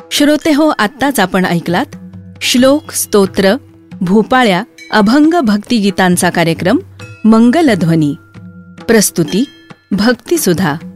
श्रोते हो, आत्ताच आपण ऐकलात श्लोक, स्तोत्र, भूपाळ्या, अभंग भक्तिगीतांचा कार्यक्रम मंगलध्वनी. प्रस्तुती भक्तिसुधा.